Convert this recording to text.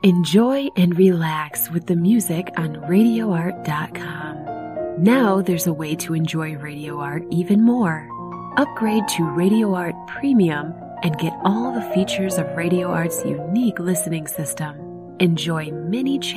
Enjoy and relax with the music on RadioArt.com. Now there's a way to enjoy Radio Art even more. Upgrade to Radio Art Premium and get all the features of Radio Art's unique listening system. Enjoy many